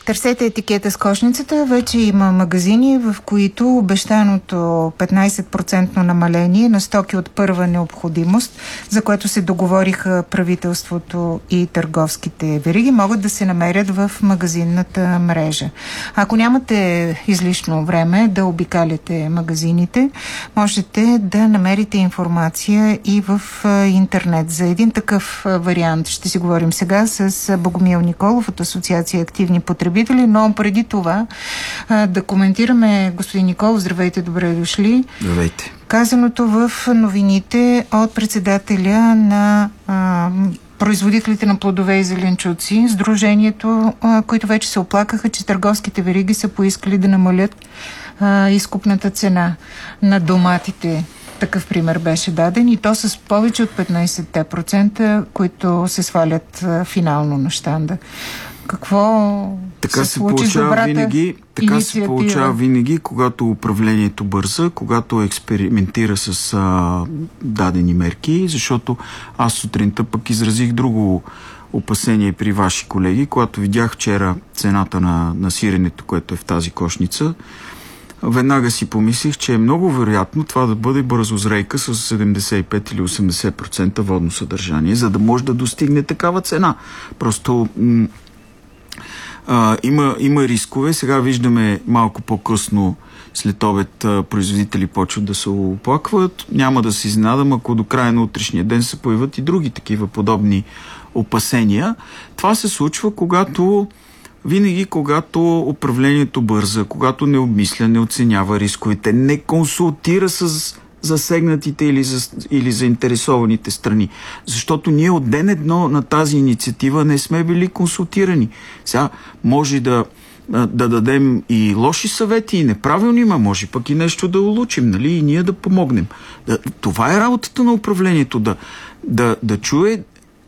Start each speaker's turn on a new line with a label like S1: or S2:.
S1: Търсете етикета с кошницата. Вече има магазини, в които обещаното 15% намаление на стоки от първа необходимост, за което се договориха правителството и търговските вериги, могат да се намерят в магазинната мрежа. Ако нямате излишно време да обикаляте магазините, можете да намерите информация и в интернет. За един такъв вариант ще си говорим сега с Богомил Николов от Асоциация Активни потребители, но преди това да коментираме, господин Николов, здравейте, добре дошли.
S2: Здравейте.
S1: Казаното в новините от председателя на производителите на плодове и зеленчуци, сдружението, които вече се оплакаха, че търговските вериги са поискали да намалят изкупната цена на доматите. Такъв пример беше даден и то с повече от 15%, които се свалят финално на щанда. Какво
S2: така
S1: се случи с добрата инициатива?
S2: Така се получава винаги, когато управлението бърза, когато експериментира с дадени мерки, защото аз сутринта пък изразих друго опасение при ваши колеги, когато видях вчера цената на сиренето, което е в тази кошница. Веднага си помислих, че е много вероятно това да бъде бързозрейка с 75 или 80% водно съдържание, за да може да достигне такава цена. Просто има рискове. Сега виждаме малко по-късно след обед производители почват да се оплакват. Няма да се изненадам, ако до края на утрешния ден се появят и други такива подобни опасения. Това се случва, винаги когато управлението бърза, когато не обмисля, не оценява рисковете, не консултира с засегнатите или заинтересованите страни. Защото ние от ден едно на тази инициатива не сме били консултирани. Сега може да дадем и лоши съвети, и неправилни, може пък и нещо да улучим, нали, и ние да помогнем. Това е работата на управлението, да чуе